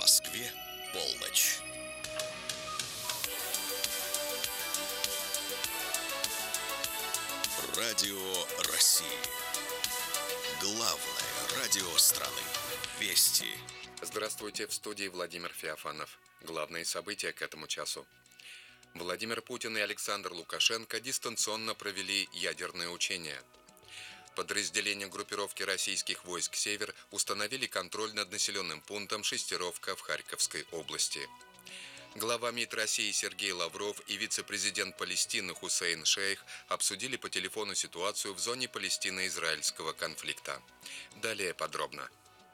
Москве полночь. Радио России. Главное радио страны. Вести. Здравствуйте, в студии Владимир Феофанов. Главные события к этому часу. Владимир Путин и Александр Лукашенко дистанционно провели ядерные учения. Подразделения группировки российских войск «Север» установили контроль над населенным пунктом Шестеровка в Харьковской области. Глава МИД России Сергей Лавров и вице-президент Палестины Хусейн Шейх обсудили по телефону ситуацию в зоне палестино-израильского конфликта. Далее подробно.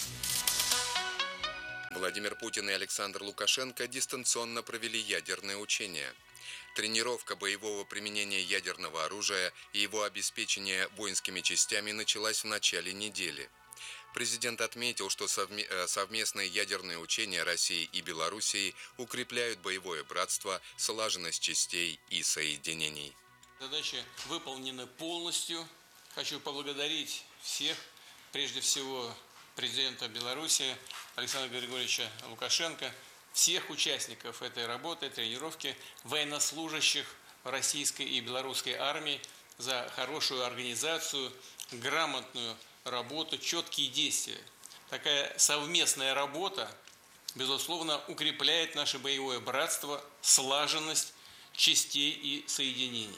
Владимир Путин и Александр Лукашенко дистанционно провели ядерные учения. Тренировка боевого применения ядерного оружия и его обеспечение воинскими частями началась в начале недели. Президент отметил, что совместные ядерные учения России и Белоруссии укрепляют боевое братство, слаженность частей и соединений. Задачи выполнены полностью. Хочу поблагодарить всех, прежде всего президента Беларуси Александра Григорьевича Лукашенко, всех участников этой работы, тренировки, военнослужащих российской и белорусской армии за хорошую организацию, грамотную работу, четкие действия. Такая совместная работа, безусловно, укрепляет наше боевое братство, слаженность частей и соединений.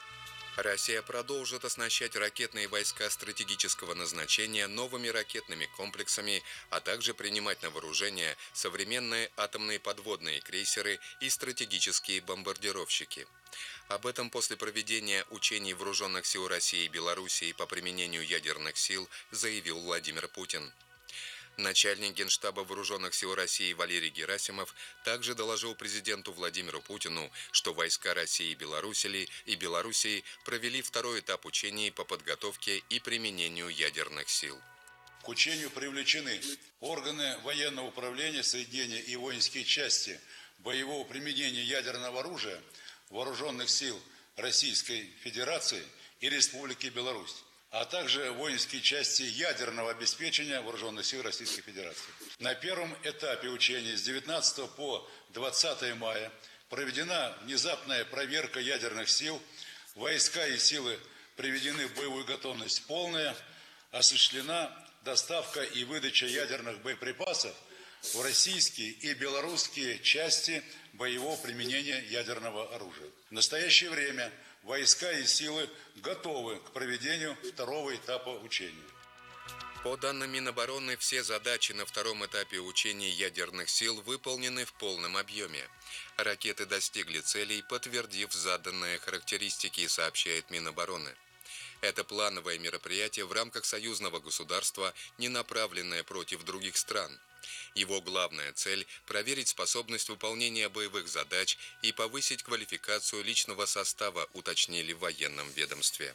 Россия продолжит оснащать ракетные войска стратегического назначения новыми ракетными комплексами, а также принимать на вооружение современные атомные подводные крейсеры и стратегические бомбардировщики. Об этом после проведения учений Вооруженных сил России и Белоруссии по применению ядерных сил заявил Владимир Путин. Начальник Генштаба Вооруженных сил России Валерий Герасимов также доложил президенту Владимиру Путину, что войска России и Белоруссии провели второй этап учений по подготовке и применению ядерных сил. К учению привлечены органы военного управления, соединения и воинские части боевого применения ядерного оружия Вооруженных сил Российской Федерации и Республики Беларусь, а также воинские части ядерного обеспечения Вооруженных сил Российской Федерации. На первом этапе учений с 19 по 20 мая проведена внезапная проверка ядерных сил, войска и силы приведены в боевую готовность полная, осуществлена доставка и выдача ядерных боеприпасов в российские и белорусские части боевого применения ядерного оружия. В настоящее время войска и силы готовы к проведению второго этапа учений. По данным Минобороны, все задачи на втором этапе учений ядерных сил выполнены в полном объеме. Ракеты достигли целей, подтвердив заданные характеристики, сообщает Минобороны. Это плановое мероприятие в рамках союзного государства, не направленное против других стран. Его главная цель – проверить способность выполнения боевых задач и повысить квалификацию личного состава, уточнили в военном ведомстве.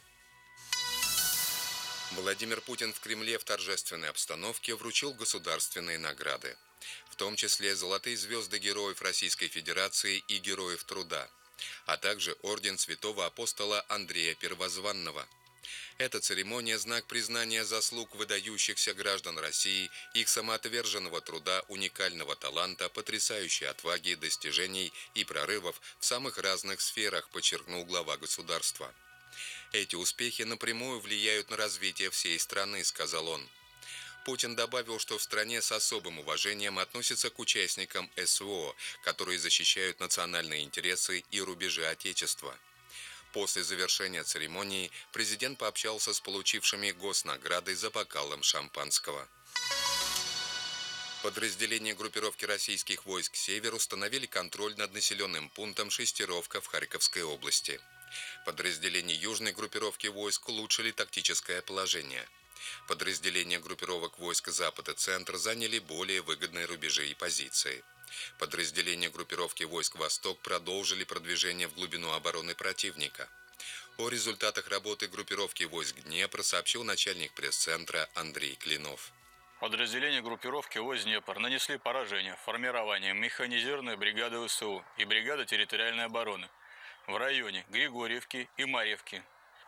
Владимир Путин в Кремле в торжественной обстановке вручил государственные награды, в том числе золотые звезды Героев Российской Федерации и Героев Труда, а также орден Святого Апостола Андрея Первозванного. Эта церемония – знак признания заслуг выдающихся граждан России, их самоотверженного труда, уникального таланта, потрясающей отваги, достижений и прорывов в самых разных сферах, подчеркнул глава государства. Эти успехи напрямую влияют на развитие всей страны, сказал он. Путин добавил, что в стране с особым уважением относятся к участникам СВО, которые защищают национальные интересы и рубежи Отечества. После завершения церемонии президент пообщался с получившими госнаграды за бокалом шампанского. Подразделения группировки российских войск «Север» установили контроль над населенным пунктом Шестеровка в Харьковской области. Подразделения южной группировки войск улучшили тактическое положение. Подразделения группировок войск «Запад» и «Центр» заняли более выгодные рубежи и позиции. Подразделения группировки войск «Восток» продолжили продвижение в глубину обороны противника. О результатах работы группировки войск «Днепр» сообщил начальник пресс-центра Андрей Клинов. Подразделения группировки войск «Днепр» нанесли поражение формированием механизированной бригады ВСУ и бригады территориальной обороны в районе Григорьевки и Марьевки.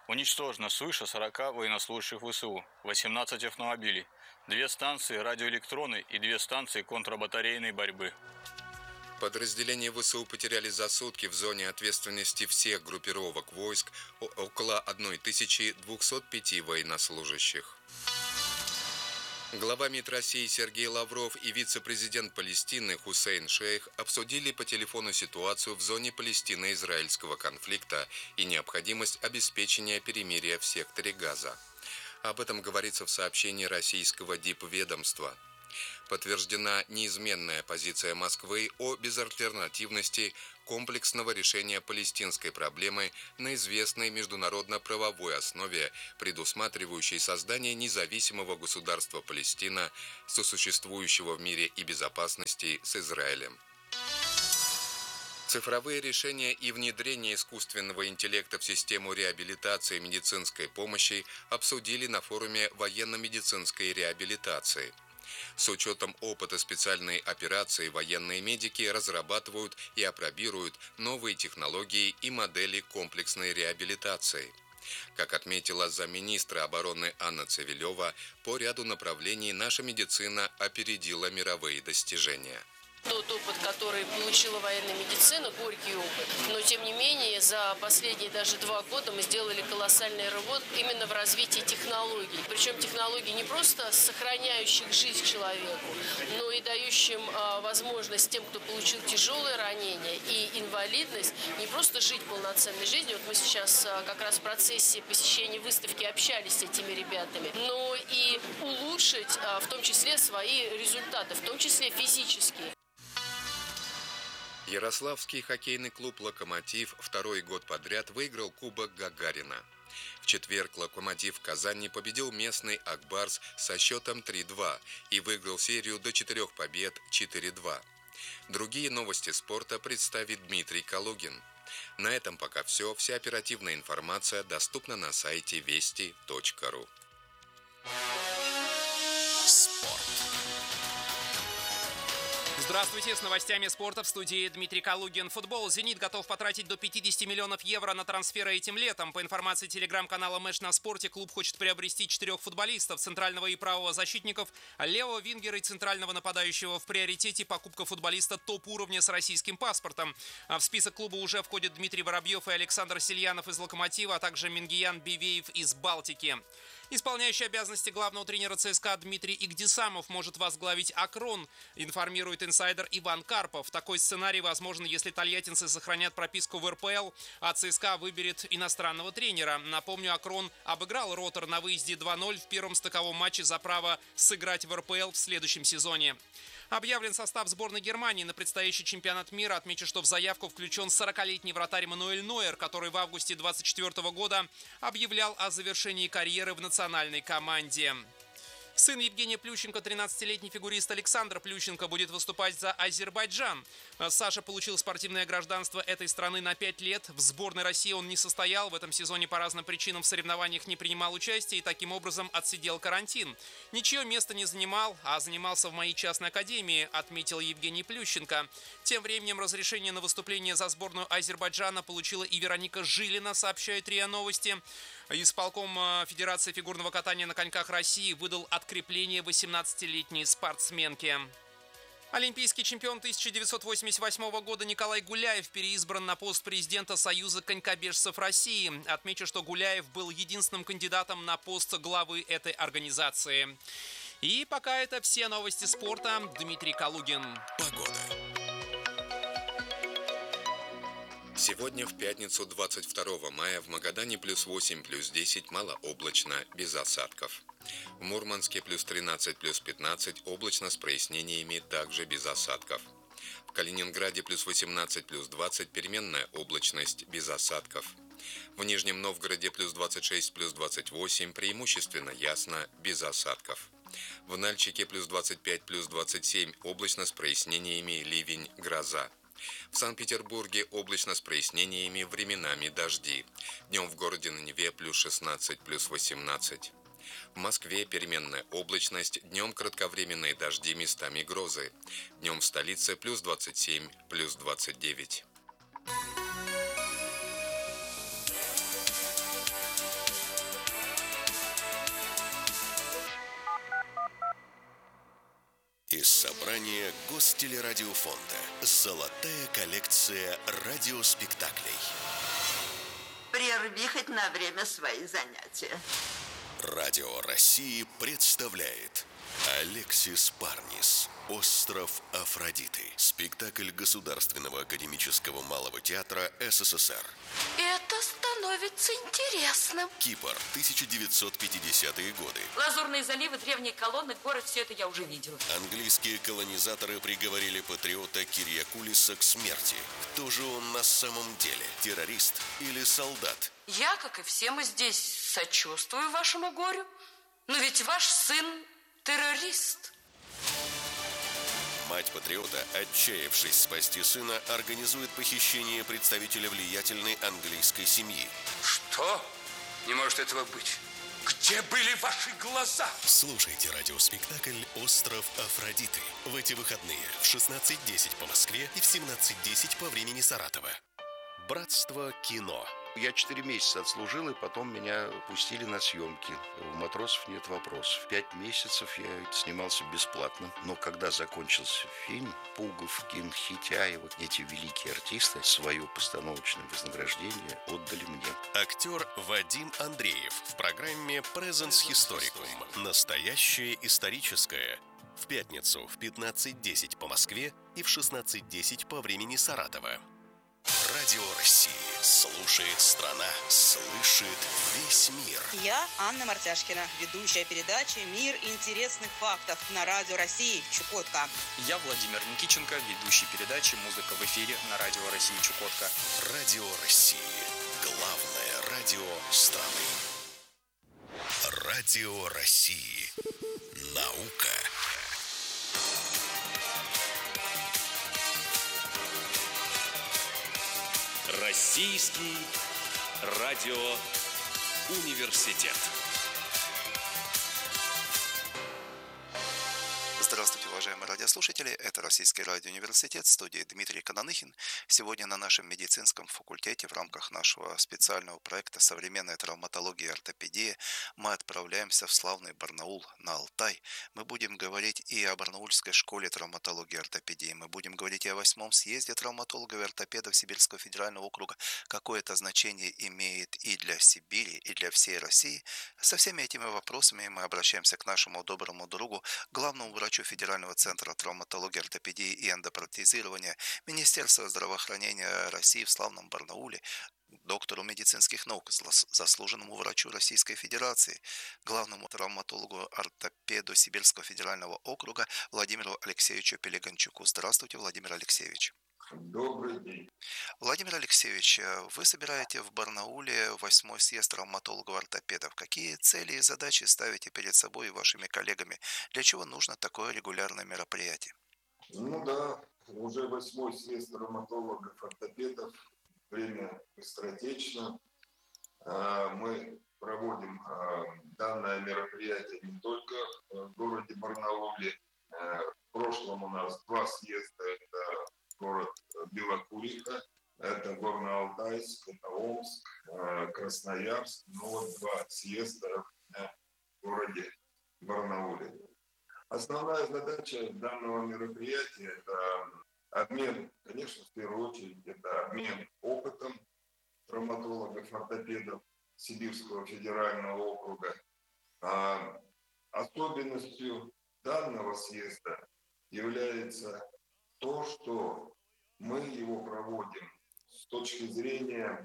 Уничтожено свыше 40 военнослужащих ВСУ, 18 автомобилей, 2 станции радиоэлектронной и 2 станции контрбатарейной борьбы. Подразделения ВСУ потеряли за сутки в зоне ответственности всех группировок войск около 1205 военнослужащих. Глава МИД России Сергей Лавров и вице-президент Палестины Хусейн Шейх обсудили по телефону ситуацию в зоне палестино-израильского конфликта и необходимость обеспечения перемирия в секторе Газа. Об этом говорится в сообщении российского дипведомства. Подтверждена неизменная позиция Москвы о безальтернативности комплексного решения палестинской проблемы на известной международно-правовой основе, предусматривающей создание независимого государства Палестина, сосуществующего в мире и безопасности с Израилем. Цифровые решения и внедрение искусственного интеллекта в систему реабилитации и медицинской помощи обсудили на форуме военно-медицинской реабилитации. С учетом опыта специальной операции военные медики разрабатывают и апробируют новые технологии и модели комплексной реабилитации. Как отметила замминистра обороны Анна Цивилева, по ряду направлений наша медицина опередила мировые достижения. Тот опыт, который получила военная медицина, горький опыт, но тем не менее за последние даже 2 года мы сделали колоссальный рывок именно в развитии технологий. Причем технологий не просто сохраняющих жизнь человеку, но и дающим возможность тем, кто получил тяжелое ранение и инвалидность, не просто жить полноценной жизнью. Вот мы сейчас как раз в процессе посещения выставки общались с этими ребятами, но и улучшить в том числе свои результаты, в том числе физические. Ярославский хоккейный клуб «Локомотив» второй год подряд выиграл Кубок Гагарина. В четверг «Локомотив» в Казани победил местный «Акбарс» со счетом 3-2 и выиграл серию до 4 побед 4-2. Другие новости спорта представит Дмитрий Калугин. На этом пока все. Вся оперативная информация доступна на сайте вести.ру. Здравствуйте, с новостями спорта в студии Дмитрий Калугин. Футбол. «Зенит» готов потратить до 50 миллионов евро на трансферы этим летом. По информации телеграм-канала «Мэш на спорте», клуб хочет приобрести 4 футболистов, центрального и правого защитников, левого вингера и центрального нападающего. В приоритете покупка футболиста топ-уровня с российским паспортом. В список клуба уже входят Дмитрий Воробьев и Александр Сельянов из «Локомотива», а также Мингиян Бивеев из «Балтики». Исполняющий обязанности главного тренера ЦСКА Дмитрий Игдисамов может возглавить «Акрон», информирует инсайдер Иван Карпов. Такой сценарий возможен, если тольяттинцы сохранят прописку в РПЛ, а ЦСКА выберет иностранного тренера. Напомню, «Акрон» обыграл «Ротор» на выезде 2-0 в первом стыковом матче за право сыграть в РПЛ в следующем сезоне. Объявлен состав сборной Германии на предстоящий чемпионат мира. Отмечу, что в заявку включен 40-летний вратарь Мануэль Нойер, который в августе 2024 года объявлял о завершении карьеры в национальной команде. Сын Евгения Плющенко, 13-летний фигурист Александр Плющенко, будет выступать за Азербайджан. Саша получил спортивное гражданство этой страны на 5 лет. В сборной России он не состоял. В этом сезоне по разным причинам в соревнованиях не принимал участие и таким образом отсидел карантин. Ничье место не занимал, а занимался в моей частной академии, отметил Евгений Плющенко. Тем временем разрешение на выступление за сборную Азербайджана получила и Вероника Жилина, сообщает РИА Новости. Исполком Федерации фигурного катания на коньках России выдал открепление 18-летней спортсменке. Олимпийский чемпион 1988 года Николай Гуляев переизбран на пост президента Союза конькобежцев России. Отмечу, что Гуляев был единственным кандидатом на пост главы этой организации. И пока это все новости спорта. Дмитрий Калугин. Погода. Сегодня, в пятницу, 22 мая, в Магадане +8, +10, малооблачно, без осадков. В Мурманске +13, +15, облачно с прояснениями, также без осадков. В Калининграде +18, +20, переменная облачность, без осадков. В Нижнем Новгороде +26, +28, преимущественно ясно, без осадков. В Нальчике +25, +27, облачно с прояснениями, ливень, гроза. В Санкт-Петербурге облачно с прояснениями, временами дожди. Днем в городе на Неве +16, +18. В Москве переменная облачность, днем кратковременные дожди, местами грозы. Днем в столице +27, +29. Собрание Гостелерадиофонда. Золотая коллекция радиоспектаклей. Прерви хоть на время свои занятия. Радио России представляет Алексис Парнис. «Остров Афродиты». Спектакль Государственного академического малого театра СССР. Это становится интересным. Кипр, 1950-е годы. Лазурные заливы, древние колонны, горы, все это я уже видела. Английские колонизаторы приговорили патриота Кириакулиса к смерти. Кто же он на самом деле? Террорист или солдат? Я, как и все мы здесь, сочувствую вашему горю. Но ведь ваш сын террорист. Мать патриота, отчаявшись спасти сына, организует похищение представителя влиятельной английской семьи. Что? Не может этого быть. Где были ваши глаза? Слушайте радиоспектакль «Остров Афродиты» в эти выходные в 16:10 по Москве и в 17:10 по времени Саратова. Братство кино. Я 4 месяца отслужил, и потом меня пустили на съемки. У «Матросов нет вопросов». 5 месяцев я снимался бесплатно. Но когда закончился фильм, Пуговкин, Хитяева, эти великие артисты свое постановочное вознаграждение отдали мне. Актер Вадим Андреев в программе «Presence Historicum». Настоящее историческое. В пятницу в 15:10 по Москве и в 16:10 по времени Саратова. Радио России. Слушает страна, слышит весь мир. Я Анна Мартяшкина, ведущая передачи «Мир интересных фактов» на Радио России Чукотка. Я Владимир Никиченко, ведущий передачи «Музыка в эфире» на Радио России Чукотка. Радио России. Главное радио страны. Радио России. Наука. Российский радиоуниверситет. Здравствуйте, уважаемые радиослушатели. Это Российский радиоуниверситет, в студии Дмитрий Кананыхин. Сегодня на нашем медицинском факультете в рамках нашего специального проекта «Современная травматология и ортопедия» мы отправляемся в славный Барнаул, на Алтай. Мы будем говорить и о Барнаульской школе травматологии и ортопедии. Мы будем говорить и о 8-м съезде травматологов и ортопедов Сибирского федерального округа. Какое это значение имеет и для Сибири, и для всей России. Со всеми этими вопросами мы обращаемся к нашему доброму другу, главному врачу Федерального центра травматологии, ортопедии и эндопротезирования Министерства здравоохранения России в славном Барнауле, доктору медицинских наук, заслуженному врачу Российской Федерации, главному травматологу-ортопеду Сибирского федерального округа Владимиру Алексеевичу Пелеганчуку. Здравствуйте, Владимир Алексеевич. Добрый день. Владимир Алексеевич, вы собираете в Барнауле 8-й съезд травматологов-ортопедов. Какие цели и задачи ставите перед собой и вашими коллегами? Для чего нужно такое регулярное мероприятие? Ну да, уже 8-й съезд травматологов-ортопедов. Время быстротечно. Мы проводим данное мероприятие не только в городе Барнауле. В прошлом у нас 2 съезда. Это город Белокуриха, это Горно-Алтайск, это Омск, Красноярск. Ну вот 2 съезда в городе Барнауле. Основная задача данного мероприятия – это обмен, конечно, в первую очередь, это обмен опытом травматологов, ортопедов Сибирского федерального округа. Особенностью данного съезда является то, что мы его проводим с точки зрения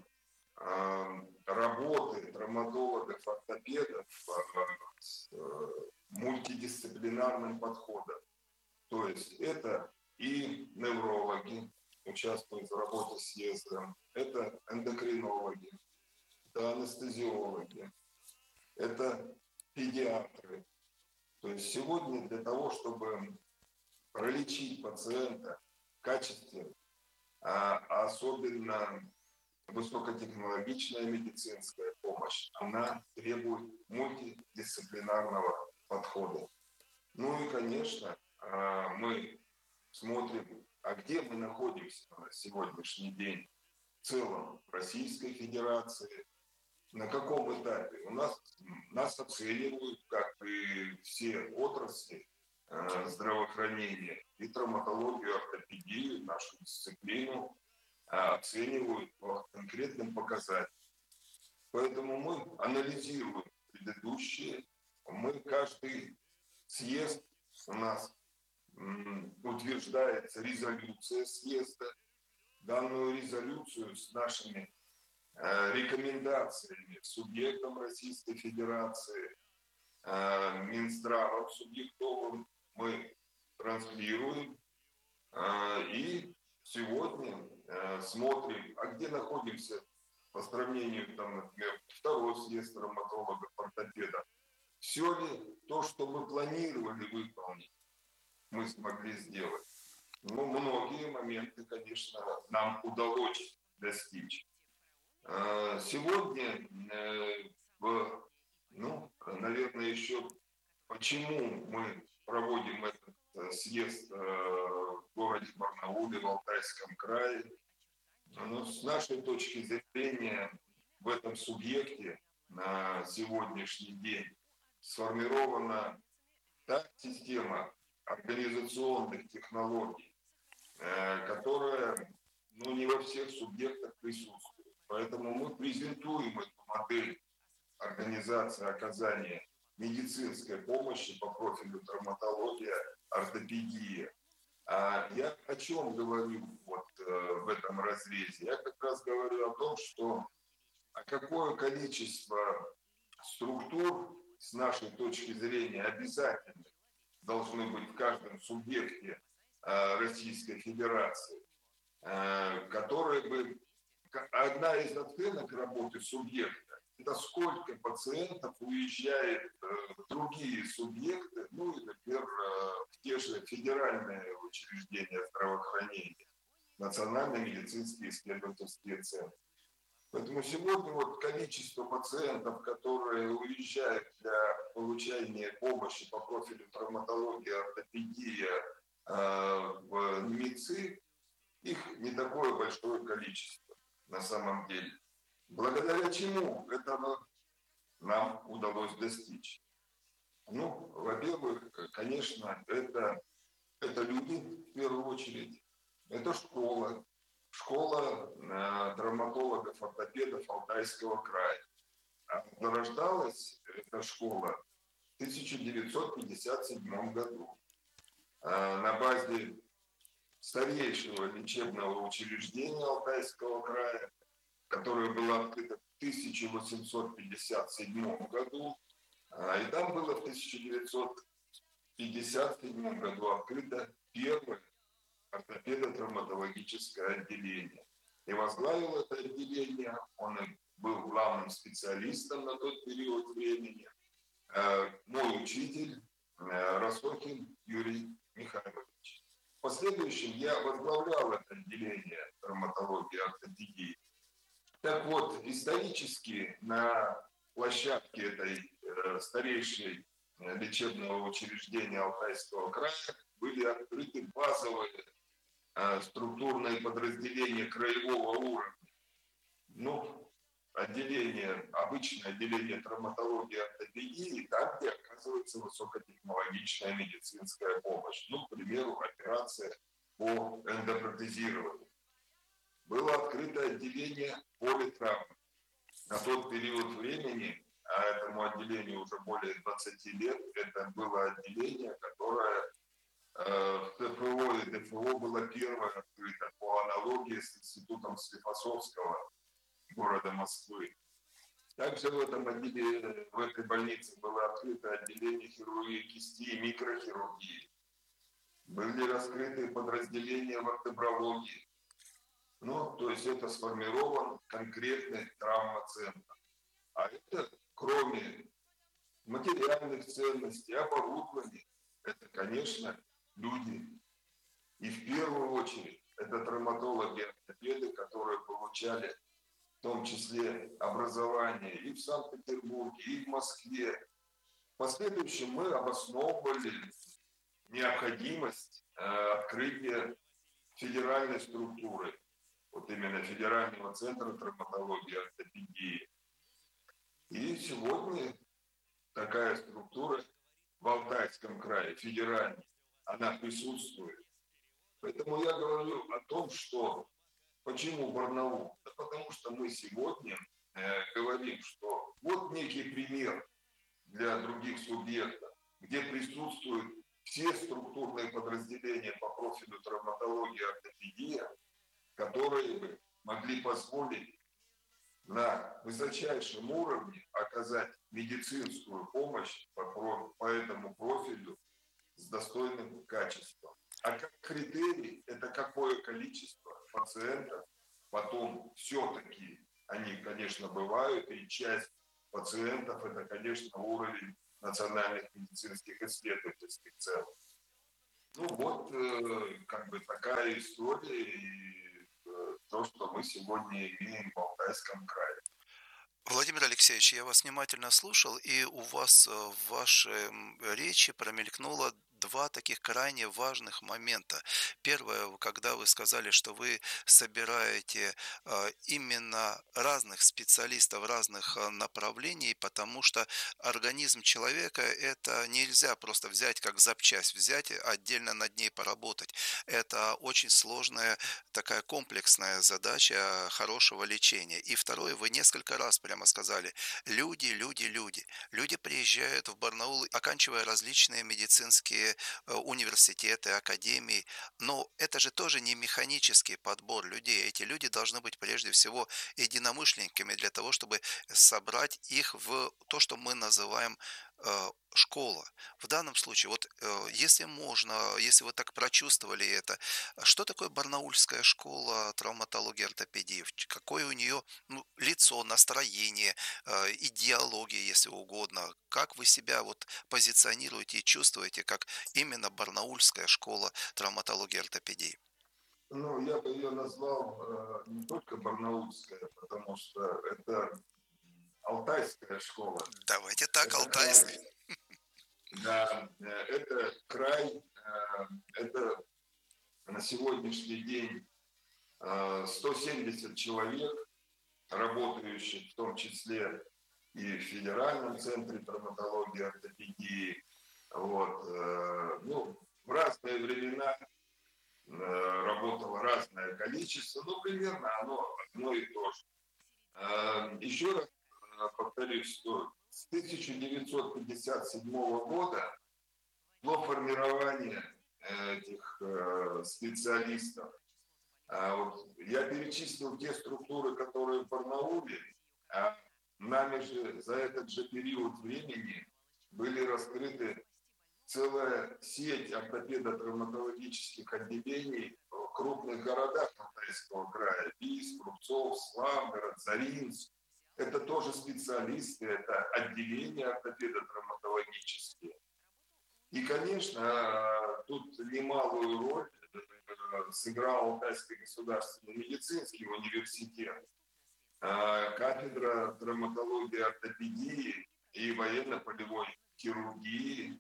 работы травматологов, ортопедов с мультидисциплинарным подходом. То есть это и неврологи участвуют в работе съезда, это эндокринологи, это анестезиологи, это педиатры. То есть сегодня для того, чтобы пролечить пациента качественно, а особенно высокотехнологичная медицинская помощь, она требует мультидисциплинарного подхода. Ну и, конечно, мы смотрим, а где мы находимся на сегодняшний день в целом Российской Федерации, на каком этапе. Нас оценивают, как и все отрасли, здравоохранения, и травматологию, ортопедию, нашу дисциплину оценивают по конкретным показателям. Поэтому мы анализируем предыдущие, мы каждый съезд у нас утверждается резолюция съезда. Данную резолюцию с нашими рекомендациями субъектам Российской Федерации, Минздравом субъектовым мы транслируем. И сегодня смотрим, а где находимся по сравнению, там, например, второй съезд травматологов, ортопедов. Все ли то, что мы планировали выполнить, мы смогли сделать? Ну, многие моменты, конечно, нам удалось достичь. Сегодня, наверное, еще почему мы проводим этот съезд в городе Барнауле, в Алтайском крае. Ну, с нашей точки зрения, в этом субъекте на сегодняшний день сформирована та система организационных технологий, которая не во всех субъектах присутствует. Поэтому мы презентуем эту модель организации оказания медицинской помощи по профилю травматология, ортопедия. А я о чем говорю в этом разрезе? Я как раз говорю о том, что какое количество структур с нашей точки зрения обязательно должны быть в каждом субъекте Российской Федерации, которые бы... Одна из оценок работы субъекта – это сколько пациентов уезжает в другие субъекты, и, например, в те же федеральные учреждения здравоохранения, национальные медицинские исследовательские центры. Поэтому сегодня количество пациентов, которые уезжают для получения помощи по профилю травматология, ортопедия в НИМИЦИ, их не такое большое количество на самом деле. Благодаря чему этого нам удалось достичь? Во-первых, конечно, это люди в первую очередь, это школа травматологов, ортопедов Алтайского края. Зарождалась эта школа в 1957 году на базе старейшего лечебного учреждения Алтайского края, которое было открыто в 1857 году. И там было в 1957 году открыто первое ортопедо-травматологическое отделение. И возглавил это отделение, он был главным специалистом на тот период времени, мой учитель Росохин Юрий Михайлович. В последующем я возглавлял это отделение травматологии и ортопедии. Так вот, исторически на площадке этой старейшей лечебного учреждения Алтайского края были открыты базовые структурные подразделения краевого уровня. Обычное отделение травматологии и ортопедии, там, где оказывается высокотехнологичная медицинская помощь. К примеру, операция по эндопротезированию. Было открыто отделение политравм. На тот период времени, а этому отделению уже более 20 лет, это было отделение, которое в ТФО и ДФО было первое открыто по аналогии с институтом Склифосовского города Москвы. Также в этом отделении, в этой больнице было открыто отделение хирургии кисти и микрохирургии. Были раскрыты подразделения в ортебрологии. То есть это сформирован конкретный травмоцентр. А это, кроме материальных ценностей, оборудования, это, конечно, люди. И в первую очередь это травматологи, ортопеды, которые получали в том числе образование и в Санкт-Петербурге, и в Москве. В последующем мы обосновывали необходимость открытия федеральной структуры, именно Федерального центра травматологии и ортопедии. И сегодня такая структура в Алтайском крае, федеральной, она присутствует. Поэтому я говорю о том, что почему Барнаул? Да потому что мы сегодня говорим, что вот некий пример для других субъектов, где присутствуют все структурные подразделения по профилю травматологии и ортопедия, которые бы могли позволить на высочайшем уровне оказать медицинскую помощь по этому профилю с достойным качеством. А как критерий, это какое количество пациентов потом все-таки, они, конечно, бывают, и часть пациентов, это, конечно, уровень национальных медицинских исследовательских центров. Ну вот, как бы такая история, и то, что мы сегодня имеем в Алтайском крае. Владимир Алексеевич, я вас внимательно слушал, и у вас в вашей речи промелькнуло два таких крайне важных момента. Первое, когда вы сказали, что вы собираете именно разных специалистов разных направлений, потому что организм человека это нельзя просто взять как запчасть, взять отдельно над ней поработать. Это очень сложная такая комплексная задача хорошего лечения. И второе, вы несколько раз прямо сказали, люди. Люди приезжают в Барнаул, оканчивая различные медицинские университеты, академии, но это же тоже не механический подбор людей. Эти люди должны быть прежде всего единомышленниками для того, чтобы собрать их в то, что мы называем школа. В данном случае, вот если можно, если вы так прочувствовали это, что такое Барнаульская школа травматологии и ортопедии? Какое у нее лицо, настроение, идеология, если угодно? Как вы себя вот позиционируете и чувствуете, как именно Барнаульская школа травматологии и ортопедии? Ну, я бы ее назвал не только Барнаульская, потому что это Алтайская школа. Давайте так, это Алтайская. Да, это край, это на сегодняшний день 170 человек, работающих в том числе и в Федеральном центре травматологии и ортопедии. Вот. Ну, в разные времена работало разное количество, но примерно оно одно и то же. Еще раз повторюсь, что с 1957 года до формирования этих специалистов, вот, я перечислил те структуры, которые в Барнауле, а нами же за этот же период времени были раскрыты целая сеть ортопедо-травматологических отделений в крупных городах Алтайского края. Бийск, Рубцов, Славгород, Заринск. Это тоже специалисты, это отделения ортопедо-травматологические. И, конечно, тут немалую роль сыграл Алтайский государственный медицинский университет, кафедра травматологии, ортопедии и военно-полевой хирургии.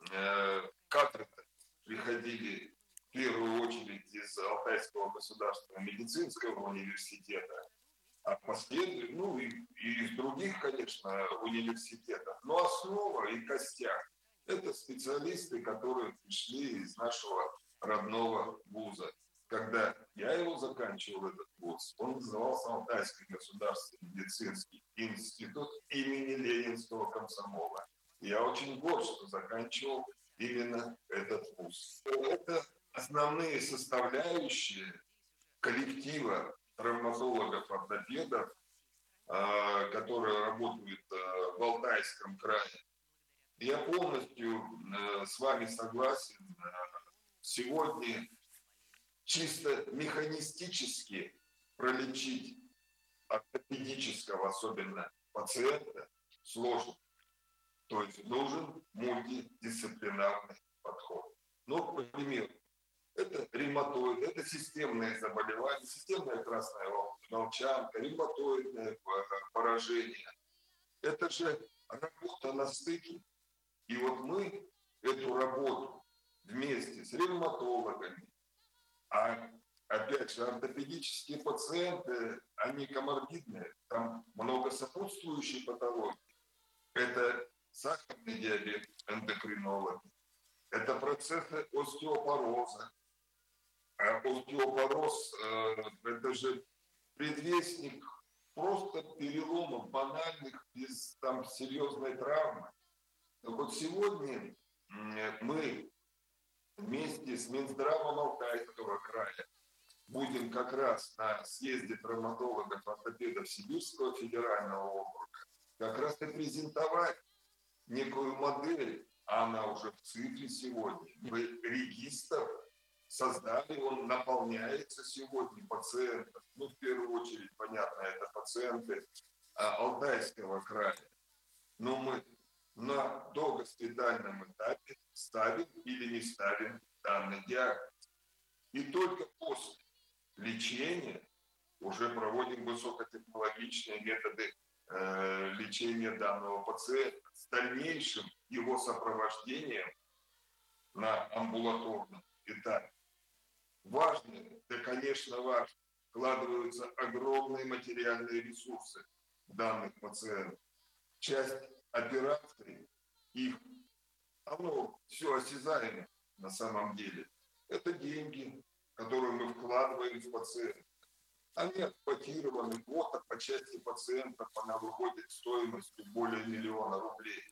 Кадры приходили в первую очередь из Алтайского государственного медицинского университета, а последовательно, ну и из других, конечно, университетов. Но основа и костяк – это специалисты, которые пришли из нашего родного вуза. Когда я его заканчивал, этот вуз, он назывался Алтайский государственный медицинский институт имени Ленинского комсомола. Я очень горд, что заканчивал именно этот вуз. Это основные составляющие коллектива травматологов-ортопедов, которые работают в Алтайском крае. Я полностью с вами согласен. Сегодня чисто механистически пролечить ортопедического, особенно пациента, сложно. То есть нужен мультидисциплинарный подход. Ну, к примеру, это ревматоид, это системные заболевания, системная красная волчанка, ревматоидное поражение. Это же работа на стыке. И вот мы эту работу вместе с ревматологами, а опять же ортопедические пациенты, они коморбидные, там много сопутствующей патологии. Это сахарный диабет, эндокринологи. Это процессы остеопороза. А остеопороз – это же предвестник просто переломов банальных без там серьезной травмы. Так вот сегодня мы вместе с Минздравом Алтайского края будем как раз на съезде травматологов-ортопедов Сибирского федерального округа как раз и презентовать некую модель, а она уже в цифре сегодня. Мы регистр создали, он наполняется сегодня пациентов. Ну, в первую очередь, понятно, это пациенты Алтайского края. Но мы на догоспитальном этапе ставим или не ставим данный диагноз. И только после лечения уже проводим высокотехнологичные методы лечения данного пациента с дальнейшим его сопровождением на амбулаторном этапе. Важно, да, конечно, важно, вкладываются огромные материальные ресурсы в данных пациентов. Часть операций, их, оно все осязаемо на самом деле. Это деньги, которые мы вкладываем в пациента. Они отпатированы, квота по части пациентов, она выходит стоимостью более 1 миллиона рублей.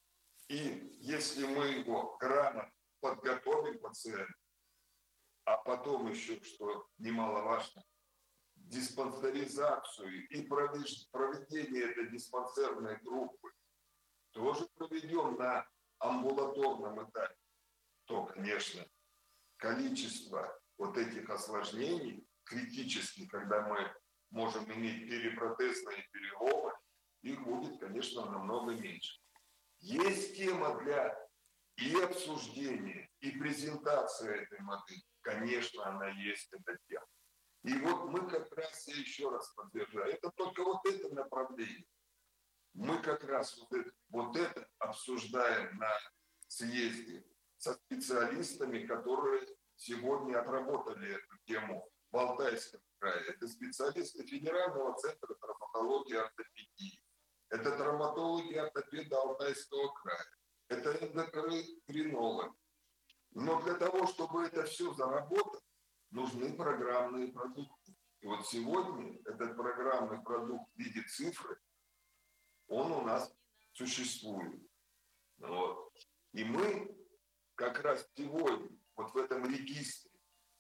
И если мы его грамотно подготовим пациента, а потом еще, что немаловажно, диспансеризацию и проведение этой диспансерной группы тоже проведем на амбулаторном этапе, то, конечно, количество вот этих осложнений критических, когда мы можем иметь перепротезные переломы, их будет, конечно, намного меньше. Есть тема для и обсуждения, и презентации этой модели. Конечно, она есть, эта тема. И вот мы как раз, я еще раз подтверждаю, это только вот это направление. Мы как раз вот это обсуждаем на съезде со специалистами, которые сегодня отработали эту тему в Алтайском крае. Это специалисты Федерального центра травматологии и ортопедии. Это травматологи ортопеды Алтайского края. Это эндокринологи. Но для того, чтобы это все заработать, нужны программные продукты. И вот сегодня этот программный продукт в виде цифры, он у нас существует. Вот. И мы как раз сегодня вот в этом регистре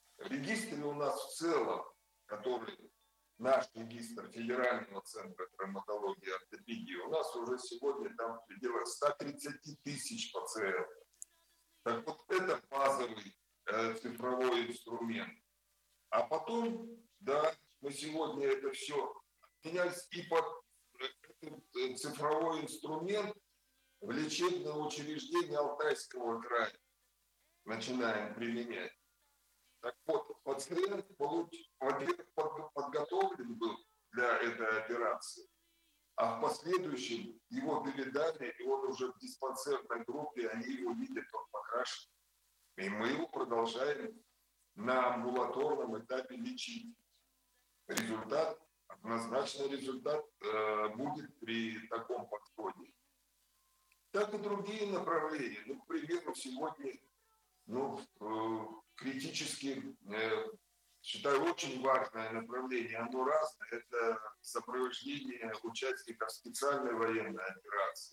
у нас в целом, который наш регистр Федерального центра травматологии и ортопедии, у нас уже сегодня там в пределах 130 тысяч пациентов. Так вот, это базовый цифровой инструмент. А потом, да, мы сегодня это все менялись и под этот цифровой инструмент в лечебное учреждение Алтайского края начинаем применять. Так вот, пациент, во-первых, подготовлен был для этой операции, а в последующем его передали, и он уже в диспансерной группе, они его видят, он покрашен. И мы его продолжаем на амбулаторном этапе лечить. Результат, однозначно результат будет при таком подходе. Так и другие направления. Ну, к примеру, сегодня критически, считаю, очень важное направление, оно разное, это сопровождение участников специальной военной операции.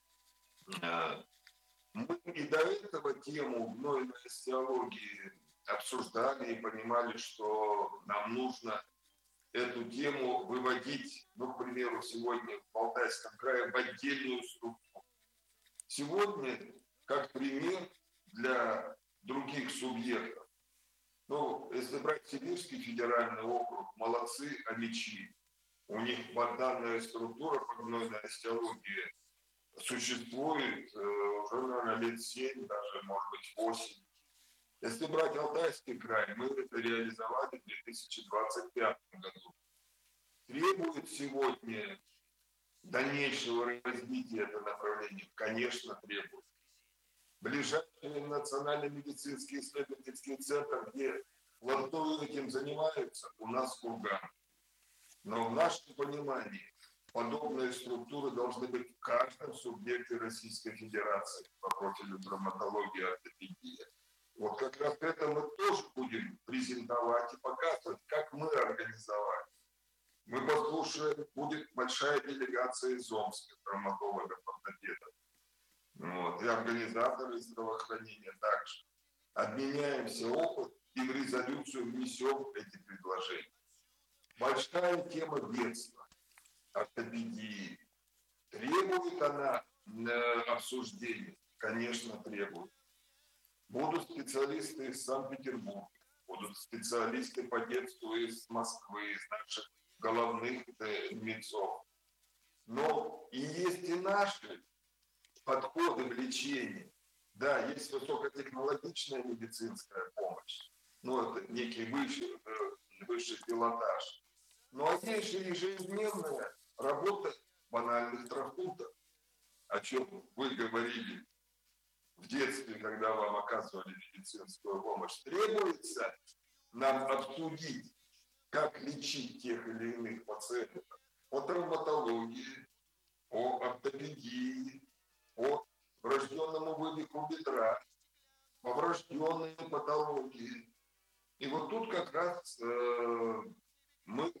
Мы и до этого тему гнойной остеологии обсуждали и понимали, что нам нужно эту тему выводить, к примеру, сегодня в Алтайском крае в отдельную структуру. Сегодня, как пример для других субъектов, если брать Сибирский федеральный округ, молодцы омичи. У них данная структура по гнойной остеологии существует уже, наверное, лет 7, даже, может быть, 8. Если брать Алтайский край, мы это реализовали в 2025 году. Требует сегодня дальнейшего развития это направление? Конечно, требует. Ближайший национальный медицинский исследовательский центр, где вплотную этим занимаются, у нас Курган. Но в нашем понимании подобные структуры должны быть в каждом субъекте Российской Федерации по профилю травматологии и ортопедии. Вот как раз это мы тоже будем презентовать и показывать, как мы организовали. Мы послушаем, будет большая делегация из Омска, травматологов, ортопедов. Вот, и организаторы здравоохранения также. Обменяемся опытом и в резолюцию внесем эти предложения. Большая тема детства, ортопедии. Требует она обсуждения? Конечно, требует. Будут специалисты из Санкт-Петербурга, будут специалисты по детству из Москвы, из наших головных мецов. Но и есть и наши подходы в лечении. Да, есть высокотехнологичная медицинская помощь, но это некий высший пилотаж. Но есть же ежедневная работа банальных травмпунктов, о чем вы говорили в детстве, когда вам оказывали медицинскую помощь. Требуется нам обсудить, как лечить тех или иных пациентов по травматологии, по ортопедии, по врожденному вывиху бедра, по врожденной патологии. И вот тут как раз мы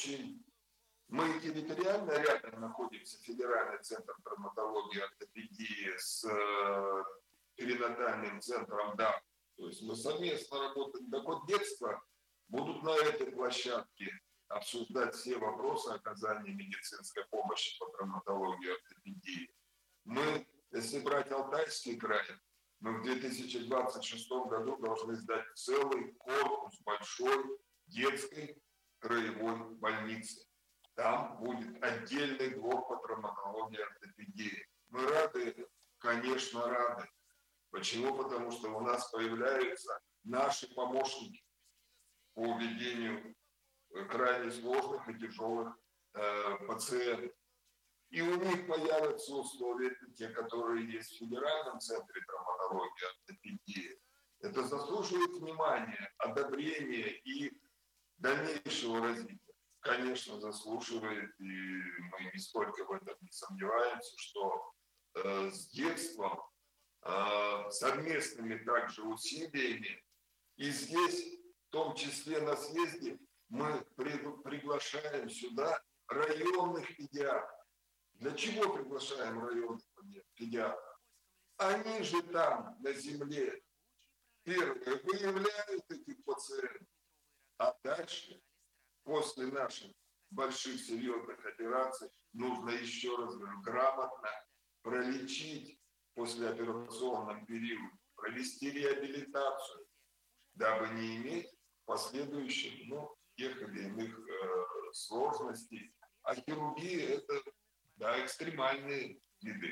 территориально рядом находимся, Федеральный центр травматологии и ортопедии с перинатальным центром ДАП. То есть мы совместно работаем. Так вот, детство будут на этой площадке обсуждать все вопросы оказания медицинской помощи по травматологии и ортопедии. Мы, если брать Алтайский край, мы в 2026 году должны сдать целый корпус большой детской краевой больницы. Там будет отдельный блок по травматологии и ортопедии. Мы рады, конечно, рады. Почему? Потому что у нас появляются наши помощники по ведению крайне сложных и тяжелых пациентов. И у них появятся условия, те, которые есть в Федеральном центре травматологии и ортопедии. Это заслуживает внимания, одобрения и дальнейшего развития. Конечно, заслуживает, и мы нисколько в этом не сомневаемся, что с детством, совместными также усилиями, и здесь, в том числе на съезде, мы приглашаем сюда районных педиатров. Для чего приглашаем районных педиатров? Они же там, на земле, первые выявляют этих пациентов, а дальше, после наших больших серьезных операций, нужно еще раз грамотно пролечить в послеоперационном периоде, провести реабилитацию, дабы не иметь последующих, тех или иных сложностей. А хирургия – это, да, экстремальные виды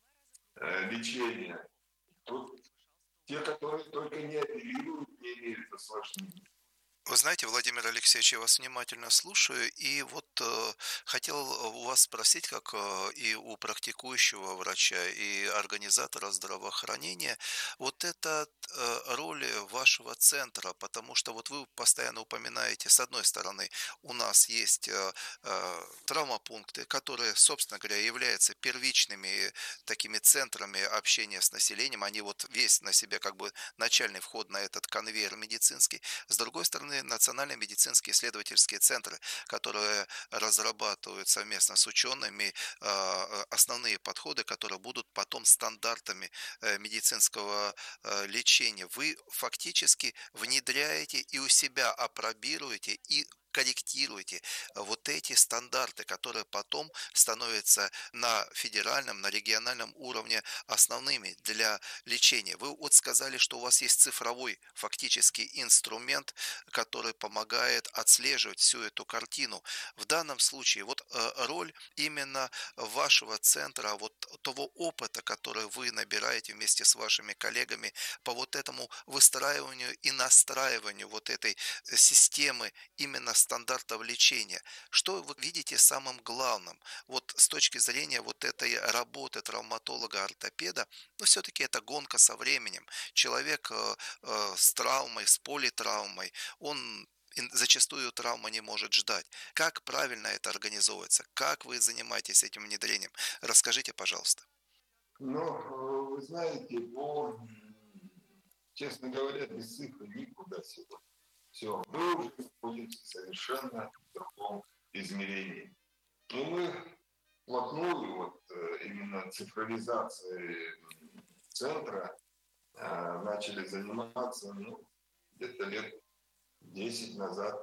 лечения. Тут те, которые только не оперируют, не имеют осложнений. Вы знаете, Владимир Алексеевич, я вас внимательно слушаю, и вот хотел у вас спросить, как и у практикующего врача, и организатора здравоохранения, вот эта роль вашего центра, потому что вот вы постоянно упоминаете, с одной стороны, у нас есть травмопункты, которые, собственно говоря, являются первичными такими центрами общения с населением, они вот весь на себе как бы начальный вход на этот конвейер медицинский, с другой стороны, национальные медицинские исследовательские центры, которые разрабатывают совместно с учеными основные подходы, которые будут потом стандартами медицинского лечения. Вы фактически внедряете и у себя апробируете и корректируете вот эти стандарты, которые потом становятся на федеральном, на региональном уровне основными для лечения. Вы вот сказали, что у вас есть цифровой фактически инструмент, который помогает отслеживать всю эту картину. В данном случае вот роль именно вашего центра, вот того опыта, который вы набираете вместе с вашими коллегами по вот этому выстраиванию и настраиванию вот этой системы именно стандартов лечения. Что вы видите самым главным? Вот с точки зрения вот этой работы травматолога-ортопеда, все-таки это гонка со временем. Человек с травмой, с политравмой, он зачастую травма не может ждать. Как правильно это организовывается? Как вы занимаетесь этим внедрением? Расскажите, пожалуйста. Ну, вы знаете, честно говоря, без цифры никуда сегодня. Все, мы уже находимся совершенно в другом измерении. Но мы вплотную, именно цифровизацией центра начали заниматься, где-то лет 10 назад.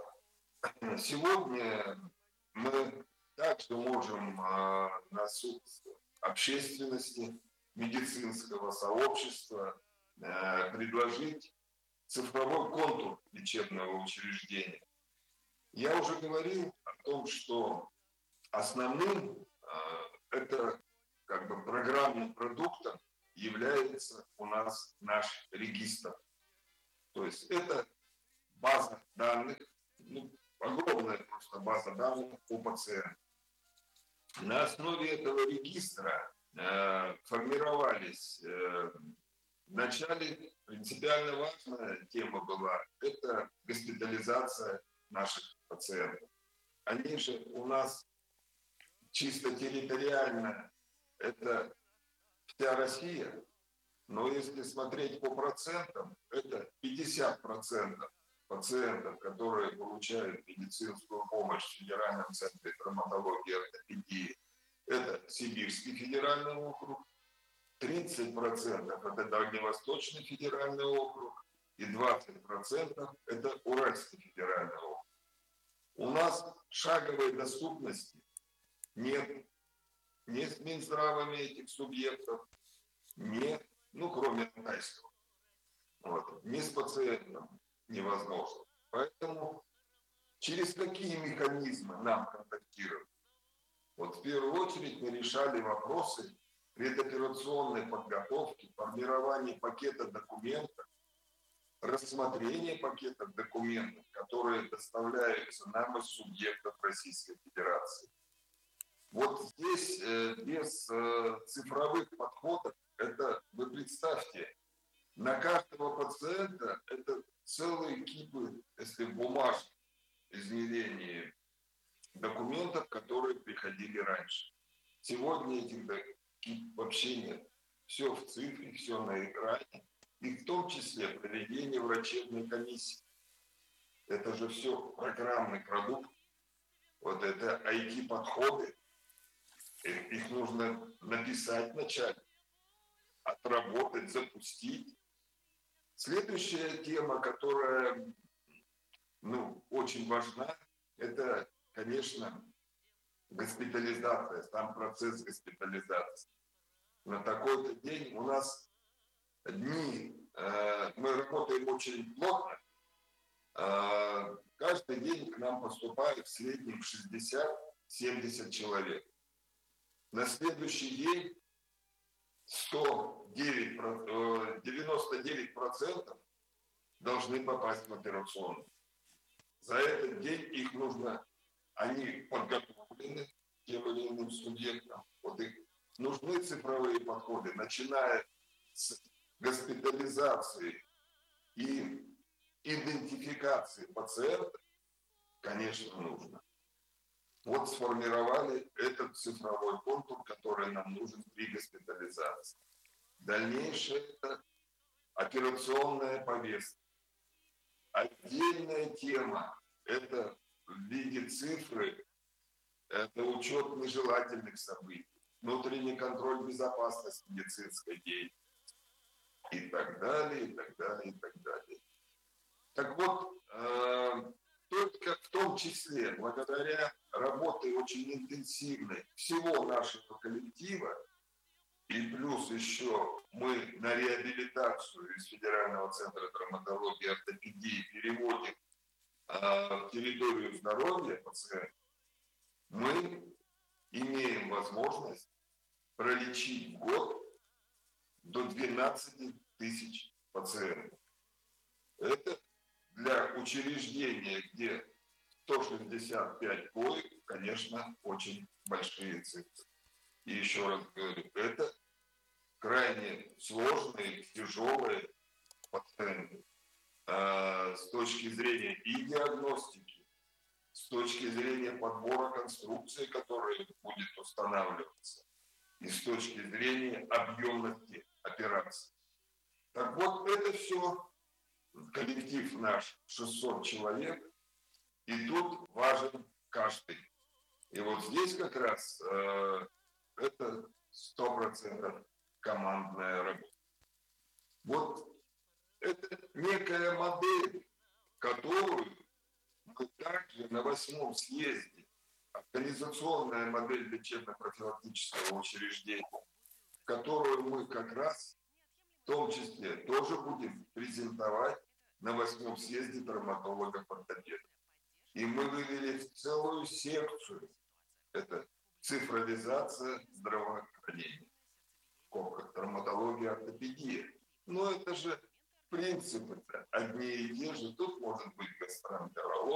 Сегодня мы также можем на суд общественности, медицинского сообщества предложить цифровой контур лечебного учреждения. Я уже говорил о том, что основным это программным продуктом является у нас наш регистр. То есть это база данных, огромная просто база данных по пациенту. На основе этого регистра формировались вначале принципиально важная тема была – это госпитализация наших пациентов. Они же у нас чисто территориально – это вся Россия, но если смотреть по процентам, это 50% пациентов, которые получают медицинскую помощь в Федеральном центре травматологии и ортопедии, это Сибирский федеральный округ, 30% это Дальневосточный федеральный округ и 20% это Уральский федеральный округ. У нас шаговой доступности нет ни с Минздравами этих субъектов, кроме тайского, ни с пациентом невозможно. Поэтому через какие механизмы нам контактировать? В первую очередь мы решали вопросы предоперационной подготовки, формирования пакета документов, рассмотрения пакетов документов, которые доставляются нам из субъектов Российской Федерации. Здесь без цифровых подходов, это вы представьте, на каждого пациента это целые кипы, если в бумажном измерении, документов, которые приходили раньше. Сегодня этих кип вообще нет. Все в цифре, все на экране. И в том числе проведение врачебной комиссии. Это же все программный продукт. Это IT-подходы. Их нужно написать вначале, отработать, запустить. Следующая тема, которая очень важна, это, конечно, госпитализация, сам процесс госпитализации. На такой-то день у нас дни, мы работаем очень плотно, каждый день к нам поступает в среднем 60-70 человек. На следующий день 99% должны попасть в операционную. За этот день их нужно, они подготовлены тем или иным субъектом. Их нужны цифровые подходы, начиная с госпитализации и идентификации пациента, конечно, нужно. Сформировали этот цифровой контур, который нам нужен при госпитализации. Дальнейшее – это операционная повестка. Отдельная тема – это в виде цифры, это учет нежелательных событий, внутренний контроль безопасности медицинской деятельности и так далее, и так далее, и так далее. Только в том числе благодаря работе очень интенсивной всего нашего коллектива, и плюс еще мы на реабилитацию из Федерального центра травматологии и ортопедии переводим в территорию здоровья пациента, мы имеем возможность пролечить в год до 12 тысяч пациентов. Это для учреждения, где 165 коек, конечно, очень большие цифры. И еще раз говорю, это крайне сложные, тяжелые пациенты. с точки зрения и диагностики, с точки зрения подбора конструкции, которая будет устанавливаться, и с точки зрения объемности операций. Так вот, это все коллектив наш 600 человек, и тут важен каждый. И вот здесь как раз это 100% командная работа. Вот это некая модель, которую мы также на 8-м съезде, организационная модель лечебно-профилактического учреждения, которую мы как раз в том числе тоже будем презентовать на 8-м съезде травматологов-ортопедов. И мы вывели целую секцию. Это цифровизация здравоохранения. В скобках травматология, ортопедия. Но это же принципы одни и те же. Тут может быть гастроэнтерология.